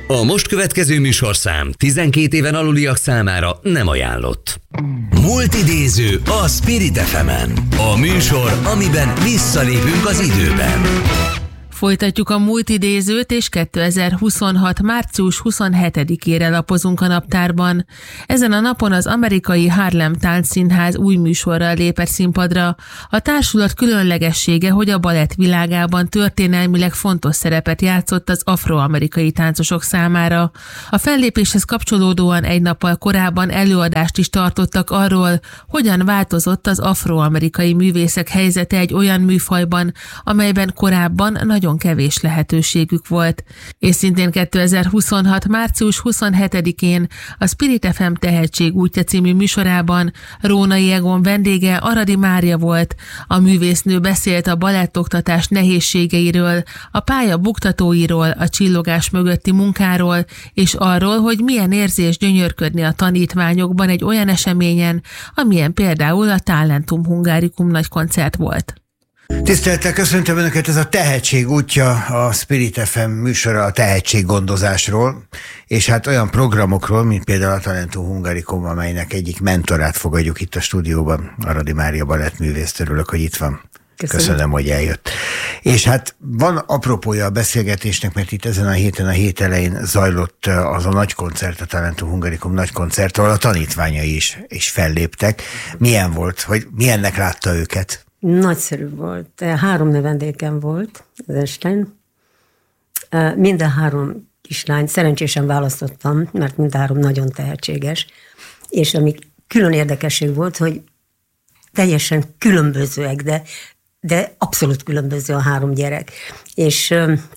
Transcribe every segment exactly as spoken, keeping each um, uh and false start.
A most következő műsorszám tizenkét éven aluliak számára nem ajánlott. Multidéző a Spirit ef emen. A műsor, amiben visszalépünk az időben. Folytatjuk a multidézőt, és kétezer-huszonhat. március huszonhetedikére lapozunk a naptárban. Ezen a napon az amerikai Harlem Táncszínház új műsorral lépett színpadra. A társulat különlegessége, hogy a balett világában történelmileg fontos szerepet játszott az afroamerikai táncosok számára. A fellépéshez kapcsolódóan egy nappal korábban előadást is tartottak arról, hogyan változott az afroamerikai művészek helyzete egy olyan műfajban, amelyben korábban nagyon nagyon kevés lehetőségük volt. És szintén kétezer-huszonhat. március huszonhetedikén a Spirit ef em Tehetség útja című műsorában Rónai Egon vendége Aradi Mária volt. A művésznő beszélt a balettoktatás nehézségeiről, a pálya buktatóiról, a csillogás mögötti munkáról, és arról, hogy milyen érzés gyönyörködni a tanítványokban egy olyan eseményen, amilyen például a Talentum Hungarikum nagykoncert volt. Tisztelettel köszöntöm Önöket, ez a Tehetség útja, a Spirit ef em műsora a tehetséggondozásról, és hát olyan programokról, mint például a Talentum Hungarikum, amelynek egyik mentorát fogadjuk itt a stúdióban, Aradi Mária balettművész, örülök, hogy itt van. Köszönöm. Köszönöm, hogy eljött. És hát van apropója a beszélgetésnek, mert itt ezen a héten, a hét elején zajlott az a nagy koncert, a Talentum Hungarikum nagy koncert, ahol a tanítványai is, is felléptek. Milyen volt, hogy milyennek látta őket? Nagyszerű volt. Három növendékem volt az esten. Minden három kislány szerencsésen választottam, mert mind három nagyon tehetséges. És ami külön érdekesség volt, hogy teljesen különbözőek, de, de abszolút különböző a három gyerek. És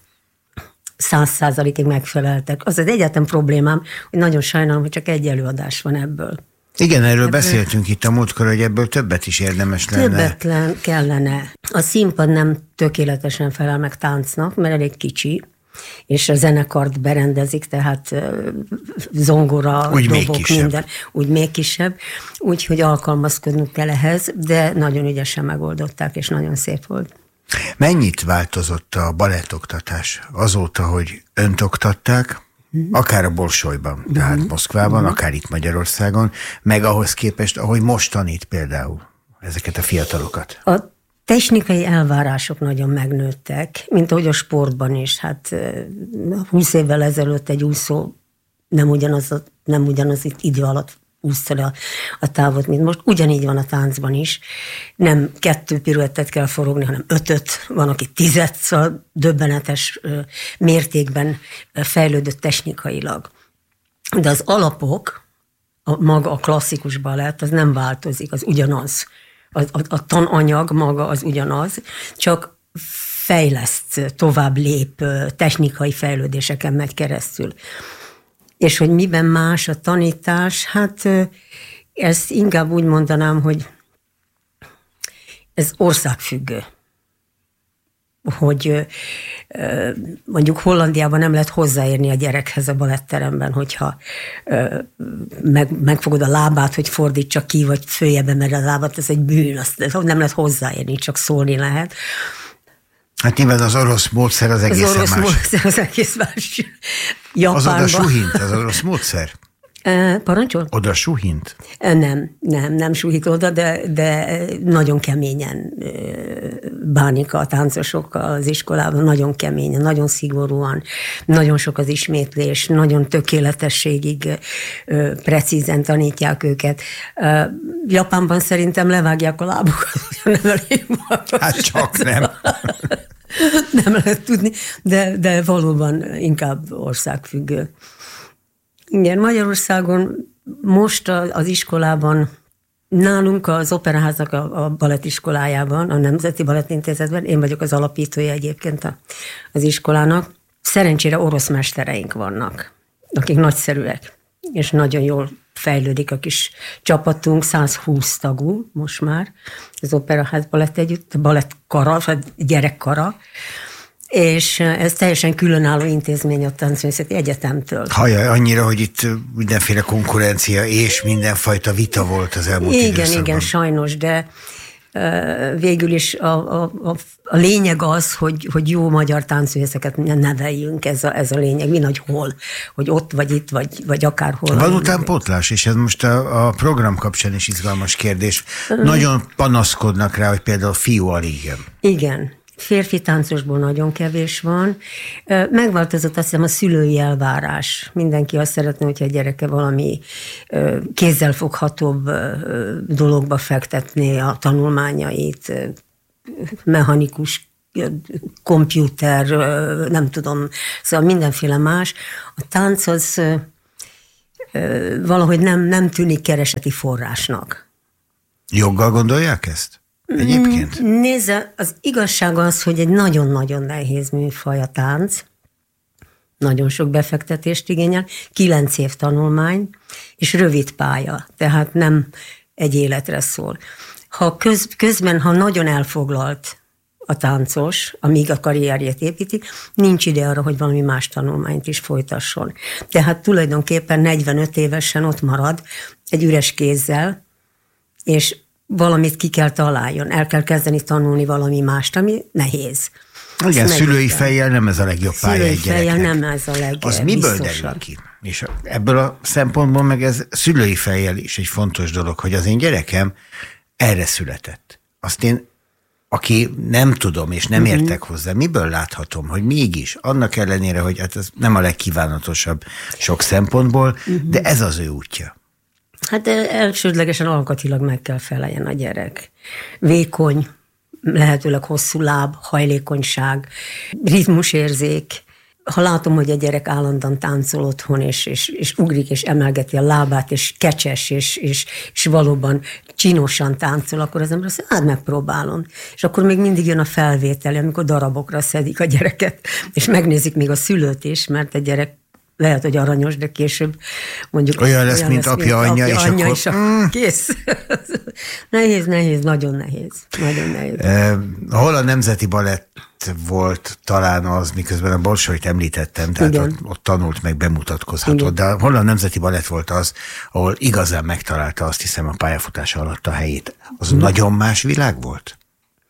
száz százalékig megfeleltek. Az az egyetlen problémám, hogy nagyon sajnálom, hogy csak egy előadás van ebből. Igen, erről ebből beszéltünk itt a múltkor, hogy ebből többet is érdemes lenne. Többet kellene. A színpad nem tökéletesen felel meg táncnak, mert elég kicsi, és a zenekart berendezik, tehát zongora, úgy dobok, minden, úgy még kisebb, úgyhogy alkalmazkodnunk kell ehhez, de nagyon ügyesen megoldották, és nagyon szép volt. Mennyit változott a balettoktatás azóta, hogy önt oktatták, akár a Bolsojban, tehát uh-huh. Moszkvában, uh-huh. akár itt Magyarországon, meg ahhoz képest, ahogy most tanít például ezeket a fiatalokat? A technikai elvárások nagyon megnőttek, mint ahogy a sportban is. Hát húsz évvel ezelőtt egy úszó nem ugyanaz, a, nem ugyanaz itt idő alatt úszta a, a távot, mint most. Ugyanígy van a táncban is. Nem kettő piruettet kell forogni, hanem ötöt, van, aki tizet, szóval döbbenetes mértékben fejlődött technikailag. De az alapok, a, maga a klasszikus balett, az nem változik, az ugyanaz. A, a, a tananyag maga az ugyanaz, csak fejleszt, tovább lép, technikai fejlődéseken megy keresztül. És hogy miben más a tanítás, hát ezt inkább úgy mondanám, hogy ez országfüggő. Hogy mondjuk Hollandiában nem lehet hozzáérni a gyerekhez a baletteremben, hogyha meg, megfogod a lábát, hogy fordítsa ki, vagy följebb emeled a lábát, ez egy bűn, azt nem lehet hozzáérni, csak szólni lehet. Hát nyilván az orosz módszer az egészen más. Az orosz más. módszer az egész más. Japánban. Az oda suhint, az orosz módszer? Parancsol? Oda suhint? Nem, nem, nem suhít oda, de, de nagyon keményen bánik a táncosok az iskolában, nagyon keményen, nagyon szigorúan, nagyon sok az ismétlés, nagyon tökéletességig precízen tanítják őket. Japánban szerintem levágják a lábukat, nem elég magas. Hát csak nem. Nem lehet tudni, de, de valóban inkább országfüggő. Igen, Magyarországon most az iskolában, nálunk az Operaháznak a, a balettiskolájában, a Nemzeti Balettintézetben, én vagyok az alapítója egyébként a, az iskolának, szerencsére orosz mestereink vannak, akik nagyszerűek, és nagyon jól fejlődik a kis csapatunk, száz húsz tagú most már, az Operaház balett együtt, a balettkara, a gyerekkara, és ez teljesen különálló intézmény a Táncművészeti Egyetemtől. Hajjaj, annyira, hogy itt mindenféle konkurencia és mindenfajta vita volt az elmúlt igen, időszakban. Igen, igen, sajnos, de végül is a, a, a, a lényeg az, hogy, hogy jó magyar táncművészeket neveljünk, ez a, ez a lényeg, mi nagy hol, hogy ott vagy itt, vagy, vagy akárhol. Van utánpótlás, és ez most a, a program kapcsán is izgalmas kérdés. Uh-huh. Nagyon panaszkodnak rá, hogy például fiú alig jön. Igen. Férfi táncosból nagyon kevés van. Megváltozott azt hiszem a szülői elvárás. Mindenki azt szeretné, hogyha a gyereke valami kézzelfoghatóbb dologba fektetné a tanulmányait, mechanikus, komputer, nem tudom, szóval mindenféle más. A tánc az valahogy nem, nem tűnik kereseti forrásnak. Joggal gondolják ezt? Egyébként? Nézze, az igazság az, hogy egy nagyon-nagyon nehéz műfaj a tánc, nagyon sok befektetést igényel, kilenc év tanulmány, és rövid pálya, tehát nem egy életre szól. Ha köz, közben, ha nagyon elfoglalt a táncos, amíg a karrierjét építi, nincs ide arra, hogy valami más tanulmányt is folytasson. Tehát tulajdonképpen negyvenöt évesen ott marad egy üres kézzel, és valamit ki kell találjon, el kell kezdeni tanulni valami mást, ami nehéz. Igen, szülői fejjel nem ez a legjobb pálya egy gyereknek. Nem ez a legbiztosabb. Az miből derül ki? És ebből a szempontból meg ez szülői fejjel is egy fontos dolog, hogy az én gyerekem erre született. Azt én, aki nem tudom és nem uh-huh. értek hozzá, miből láthatom, hogy mégis, annak ellenére, hogy hát ez nem a legkívánatosabb sok szempontból, uh-huh. de ez az ő útja. Hát elsődlegesen alkatilag meg kell feleljen a gyerek. Vékony, lehetőleg hosszú láb, hajlékonyság, ritmusérzék. Ha látom, hogy a gyerek állandóan táncol otthon, és, és, és ugrik, és emelgeti a lábát, és kecses, és, és, és valóban csinosan táncol, akkor az ember azt mondja, hát megpróbálom. És akkor még mindig jön a felvétel, amikor darabokra szedik a gyereket, és megnézik még a szülőt is, mert a gyerek lehet, hogy aranyos, de később mondjuk... Olyan lesz, olyan mint lesz, apja, mint anyja, apja, és anyja, akkor... És mm. kész. nehéz, nehéz, nagyon nehéz. Nagyon nehéz. Eh, hol a Nemzeti Balett volt talán az, miközben a Bolsóit említettem, tehát ott, ott tanult, meg bemutatkozhatott, igen. De hol a Nemzeti Balett volt az, ahol igazán megtalálta, azt hiszem, a pályafutása alatt a helyét. Az igen. Nagyon más világ volt?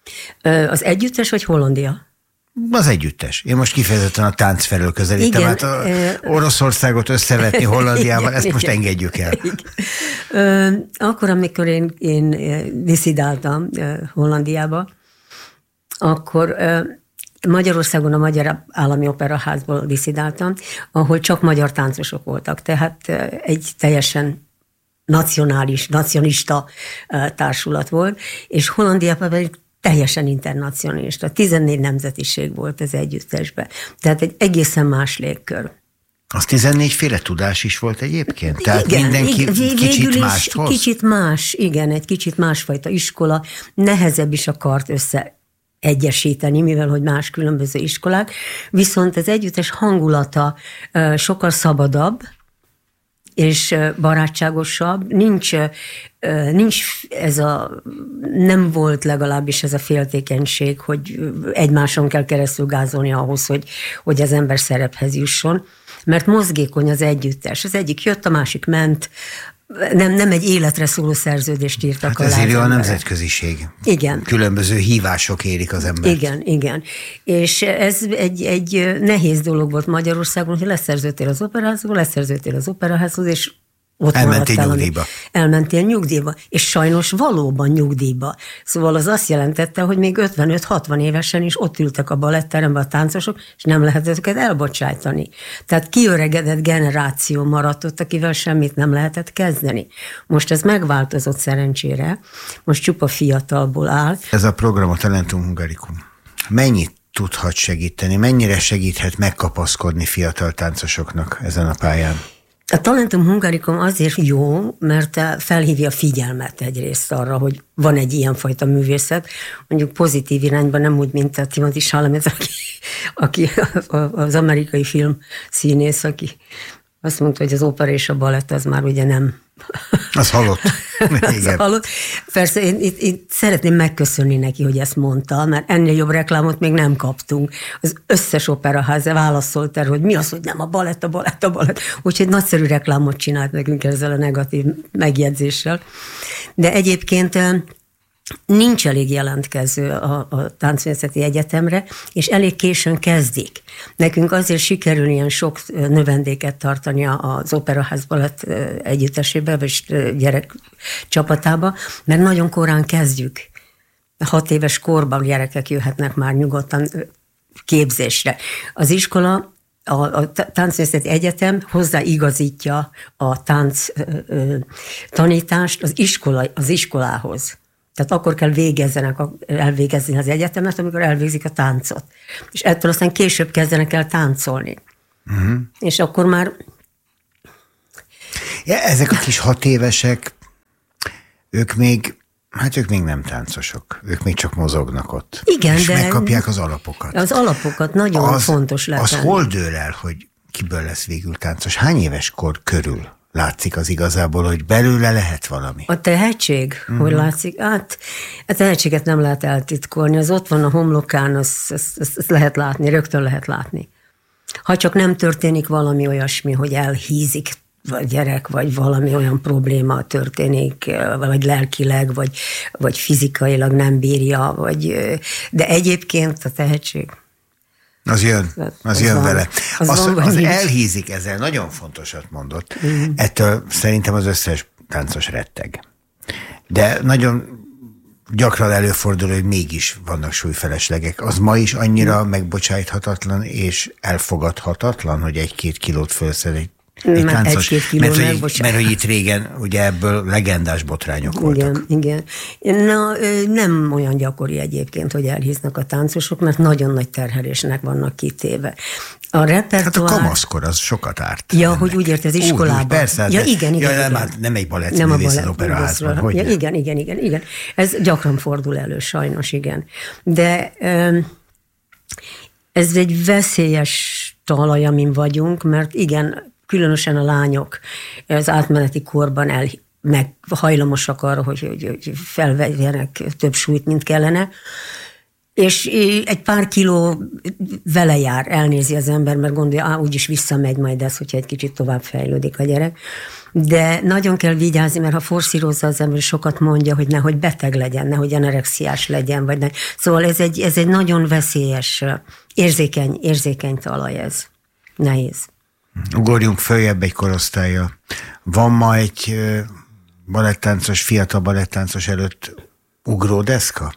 Az együttes, vagy Hollandia? Az együttes. Én most kifejezetten a tánc felől közelítem. Hát a Oroszországot összevetni Hollandiával, ezt most engedjük el. Igen. Akkor, amikor én, én diszidáltam Hollandiába, akkor Magyarországon a Magyar Állami Operaházból diszidáltam, ahol csak magyar táncosok voltak. Tehát egy teljesen nacionális, nacionalista társulat volt, és Hollandiában pedig teljesen internacionalista. tizennégy nemzetiség volt az együttesben. Tehát egy egészen más légkör. Az tizennégyféle tudás is volt egyébként? Tehát igen, mindenki igen, kicsit mást hoz? Kicsit más, igen, egy kicsit másfajta iskola. Nehezebb is a kart össze egyesíteni, mivel hogy más különböző iskolák. Viszont az együttes hangulata sokkal szabadabb, és barátságosabb. Nincs, nincs ez a, nem volt legalábbis ez a féltékenység, hogy egymáson kell keresztül gázolni ahhoz, hogy, hogy az ember szerephez jusson, mert mozgékony az együttes. Az egyik jött, a másik ment, nem, nem egy életre szóló szerződést írtak hát alá. Hát ezért jó a nemzetköziség. Igen. Különböző hívások érik az embert. Igen, igen. És ez egy, egy nehéz dolog volt Magyarországon, hogy leszerződtél az operaházból, leszerződtél az operaházhoz, és ott elmentél nyugdíjba. Elmentél nyugdíjba, és sajnos valóban nyugdíjba. Szóval az azt jelentette, hogy még ötvenöt-hatvan évesen is ott ültek a baletteremben a táncosok, és nem lehetett őket elbocsájtani. Tehát kiöregedett generáció maradt ott, akivel semmit nem lehetett kezdeni. Most ez megváltozott szerencsére, most csupa fiatalból áll. Ez a program, a Talentum Hungaricum, mennyit tudhat segíteni, mennyire segíthet megkapaszkodni fiatal táncosoknak ezen a pályán? A Talentum Hungaricum azért jó, mert felhívja a figyelmet egyrészt arra, hogy van egy ilyenfajta művészet, mondjuk pozitív irányban, nem úgy, mint a Timothy Chalamet, aki, aki az amerikai film színész, aki azt mondta, hogy az opera és a balett az már ugye nem... Az halott. Az halott. Persze én, én, én szeretném megköszönni neki, hogy ezt mondta, mert ennél jobb reklámot még nem kaptunk. Az összes operaház válaszolt erre, hogy mi az, hogy nem a balett, a balett, a balett. Úgyhogy nagyszerű reklámot csinált nekünk ezzel a negatív megjegyzéssel. De egyébként nincs elég jelentkező a, a Táncművészeti Egyetemre, és elég későn kezdik. Nekünk azért sikerül ilyen sok növendéket tartani az Operaház Balett együttesébe, vagy gyerek csapatába, mert nagyon korán kezdjük. Hat éves korban gyerekek jöhetnek már nyugodtan képzésre. Az iskola, a, a Táncművészeti Egyetem hozzáigazítja a tánc ö, tanítást az, iskola, az iskolához. Tehát akkor kell végezzenek, elvégezni az egyetemet, amikor elvégzik a táncot. És ettől aztán később kezdenek el táncolni. Uh-huh. És akkor már... Ja, ezek a kis hat évesek, ők még, hát ők még nem táncosok. Ők még csak mozognak ott. Igen, és de... megkapják az alapokat. Az alapokat nagyon az, fontos letenni. Az hol dől el, hogy kiből lesz végül táncos? Hány éves kor körül látszik az igazából, hogy belőle lehet valami? A tehetség, uh-huh. hogy látszik? Hát a tehetséget nem lehet eltitkolni. Az ott van a homlokán, azt az, az, az lehet látni, rögtön lehet látni. Ha csak nem történik valami olyasmi, hogy elhízik vagy gyerek, vagy valami olyan probléma történik, vagy lelkileg, vagy, vagy fizikailag nem bírja, vagy, de egyébként a tehetség... Az jön, az, az jön van, vele. Az, az, van, az elhízik, ezzel nagyon fontosat mondott. Mm. Ettől szerintem az összes táncos retteg. De nagyon gyakran előfordul, hogy mégis vannak súlyfeleslegek. Az ma is annyira mm. megbocsájthatatlan és elfogadhatatlan, hogy egy-két kilót fölszed egy Egy mert táncos, egy-két kiló mert, meg, hogy, mert hogy itt régen ugye ebből legendás botrányok voltak. Igen, igen. Na, nem olyan gyakori egyébként, hogy elhíznak a táncosok, mert nagyon nagy terhelésnek vannak kitéve. A repertoár... Hát a kamaszkor az sokat árt. Ja, ennek. hogy úgy ért az iskolában. Úgy, persze. Ja, igen, igen. Ja, nem, igen. nem egy balettművész az Operaházban. Hogy ja, igen, igen, igen, igen. Ez gyakran fordul elő, sajnos, igen. De ez egy veszélyes talaj, amin vagyunk, mert igen, különösen a lányok az átmeneti korban el, meg hajlamosak arra, hogy, hogy, hogy felvegyenek több súlyt, mint kellene. És egy pár kiló vele jár, elnézi az ember, mert gondolja, á, úgyis visszamegy majd ez, hogyha egy kicsit tovább fejlődik a gyerek. De nagyon kell vigyázni, mert ha forszírozza az ember, sokat mondja, hogy nehogy beteg legyen, nehogy anorexiás legyen. Vagy ne. Szóval ez egy, ez egy nagyon veszélyes, érzékeny, érzékeny talaj ez. Nehéz. Ugorjunk följebb egy korosztálya. Van ma egy balettáncos, fiatal balettáncos előtt ugródeszka?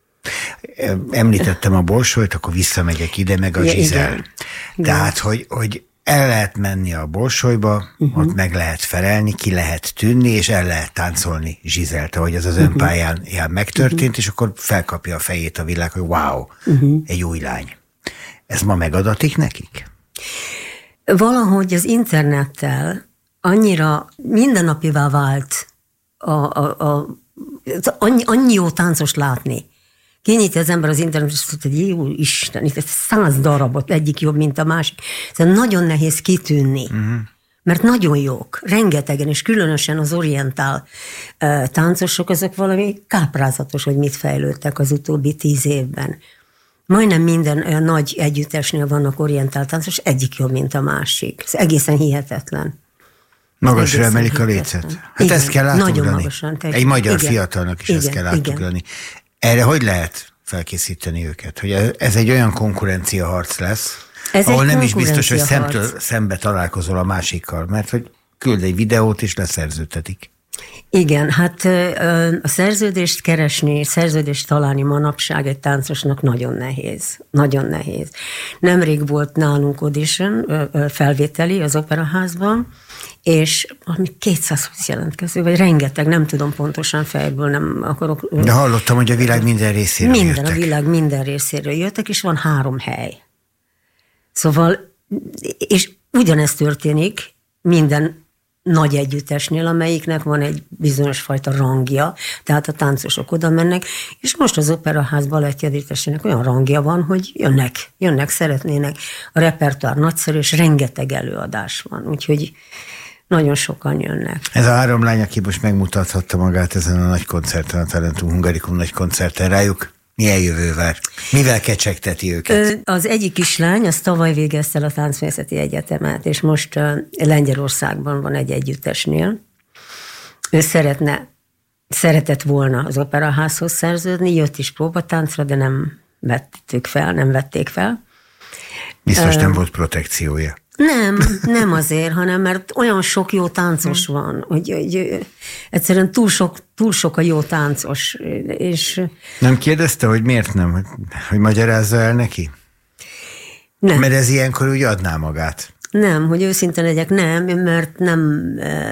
Említettem a Bolsóit, akkor visszamegyek ide, meg a Zsizel. Tehát, hogy, hogy el lehet menni a Bolsóiba, uh-huh. ott meg lehet felelni, ki lehet tűnni, és el lehet táncolni Zsizelt, ahogy az az uh-huh. önpályán megtörtént, uh-huh. és akkor felkapja a fejét a világ, hogy wow, uh-huh. egy új lány. Ez ma megadatik nekik? Valahogy az internettel annyira mindennapivá vált a, a, a, annyi, annyi jó táncos látni. Kinyitja az ember az internetet, és azt mondja, hogy jó Isten, itt száz darabot, egyik jobb, mint a másik. Szóval nagyon nehéz kitűnni, uh-huh. mert nagyon jók, rengetegen, és különösen az orientál uh, táncosok, azok valami káprázatos, hogy mit fejlődtek az utóbbi tíz évben. Majdnem minden olyan nagy együttesnél vannak orientál táncos, egyik jobb, mint a másik. Ez egészen hihetetlen. Magasra emelik a lécet. Hát igen, ezt kell átugrani. Nagyon magasan. Te... Egy magyar igen, fiatalnak is igen, ezt kell átugrani. Erre hogy lehet felkészíteni őket? Hogy ez egy olyan konkurenciaharc lesz, ez ahol nem is biztos, hogy szemtől szembe találkozol a másikkal, mert hogy küld egy videót és leszerződtetik. Igen, hát a szerződést keresni, szerződést találni manapság egy táncosnak nagyon nehéz. Nagyon nehéz. Nemrég volt nálunk audition, felvételi az Operaházban, és valami kétszázhúsz jelentkező, vagy rengeteg, nem tudom pontosan fejből, nem akarok... De hallottam, hogy a világ minden részéről minden, jöttek. Minden, a világ minden részéről jöttek, és van három hely. Szóval, és ugyanezt történik minden nagy együttesnél, amelyiknek van egy bizonyos fajta rangja, tehát a táncosok oda mennek, és most az Operaház balettegyüttesének olyan rangja van, hogy jönnek, jönnek, szeretnének. A repertoár nagyszerű, és rengeteg előadás van, úgyhogy nagyon sokan jönnek. Ez a három lány, aki most megmutathatta magát ezen a nagy koncerten, a Talentum Hungarikum nagy koncerten, rájuk milyen jövő vár? Mivel kecsegteti őket? Az egyik kislány, az tavaly végezte el a Táncművészeti Egyetemet, és most Lengyelországban van egy együttesnél. Ő szeretne szeretett volna az operaházhoz szerződni, jött is próbatáncra, de nem vettük fel, nem vették fel. Biztos nem uh, volt protekciója. Nem, nem azért, hanem mert olyan sok jó táncos van, hogy, hogy egyszerűen túl sok, túl sok a jó táncos. És nem kérdezte, hogy miért nem? Hogy, hogy magyarázza el neki? Nem. Mert ez ilyenkor úgy adná magát. Nem, hogy őszinte legyek, nem, mert nem,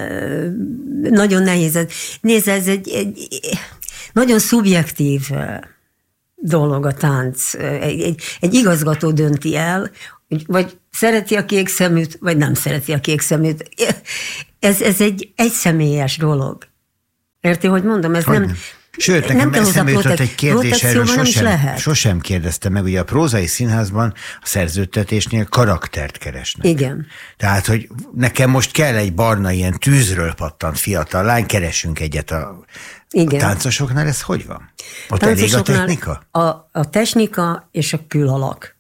nagyon nehéz. Nézd, ez egy, egy nagyon szubjektív dolog a tánc. Egy, egy, egy igazgató dönti el, vagy szereti a kék szeműt, vagy nem szereti a kék szeműt. Ez, ez egy egyszemélyes dolog. Érti, hogy mondom? Ez hogy nem... Sőt, nekem eszembe jutott egy kérdés, erről sosem, sosem kérdeztem meg. Ugye a prózai színházban a szerződtetésnél karaktert keresnek. Igen. Tehát, hogy nekem most kell egy barna, ilyen tűzről pattant fiatal lány, keresünk egyet a, a táncosoknál, ez hogy van? Ott elég a technika? A, a technika és a külalak.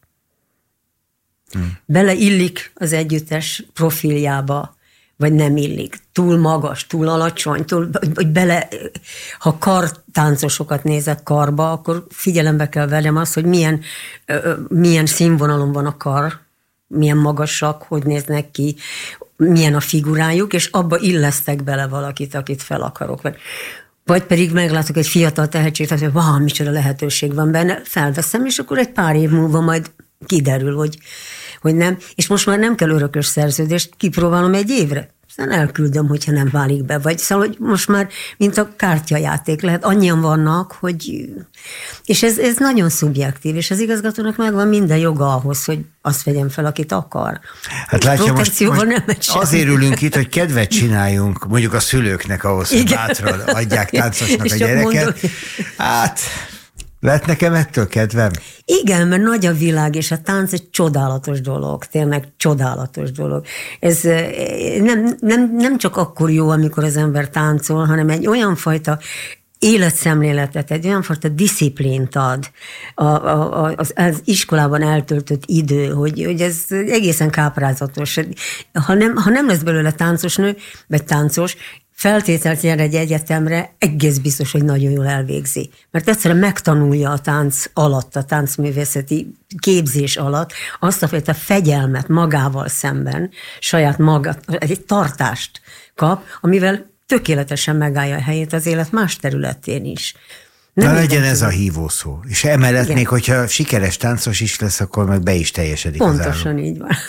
Hmm. Beleillik az együttes profiljába, vagy nem illik. Túl magas, túl alacsony, túl, hogy bele, ha kartáncosokat nézek karba, akkor figyelembe kell vegyem azt, hogy milyen, milyen színvonalon van a kar, milyen magasak, hogy néznek ki, milyen a figurájuk, és abba illesztek bele valakit, akit fel akarok. Vagy pedig meglátok egy fiatal tehetséget, hogy wow, micsoda lehetőség van benne, felveszem, és akkor egy pár év múlva majd kiderül, hogy, hogy nem. És most már nem kell örökös szerződést, kipróbálom egy évre. Aztán elküldöm, hogyha nem válik be. Vagy szóval, hogy most már, mint a kártyajáték lehet, annyian vannak, hogy... És ez, ez nagyon szubjektív, és az igazgatónak megvan minden joga ahhoz, hogy azt vegyem fel, akit akar. Hát látja, most, most azért ülünk itt, hogy kedvet csináljunk mondjuk a szülőknek ahhoz, hogy bátran adják táncosnak a gyereket. Mondom. Hát... Lett nekem ettől kedvem? Igen, mert nagy a világ, és a tánc egy csodálatos dolog, tényleg csodálatos dolog. Ez nem, nem, nem csak akkor jó, amikor az ember táncol, hanem egy olyan fajta életszemléletet, egy olyan fajta diszciplínt ad a, a, a, az, az iskolában eltöltött idő, hogy, hogy ez egészen káprázatos. Ha nem, ha nem lesz belőle táncosnő, vagy táncos, feltételt jár egy egyetemre, egész biztos, hogy nagyon jól elvégzi. Mert egyszerűen megtanulja a tánc alatt, a táncművészeti képzés alatt azt a fajta fegyelmet magával szemben, saját magát, egy tartást kap, amivel tökéletesen megállja a helyét az élet más területén is. Nem Na legyen ez a hívószó. És emellett igen. Még, hogyha sikeres táncos is lesz, akkor meg be is teljesedik az álom. Pontosan így van.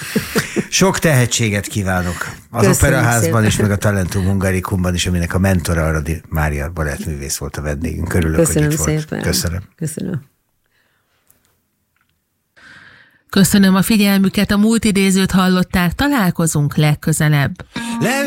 Sok tehetséget kívánok az Köszönjük Operaházban is, meg a Talentum Hungarikumban is, aminek a mentora Aradi Mária balettművész volt a vendégünk. Örülök, Köszönöm hogy itt szépen. volt. Köszönöm. Köszönöm. Köszönöm a figyelmüket, a múlt idézőt hallották, találkozunk legközelebb.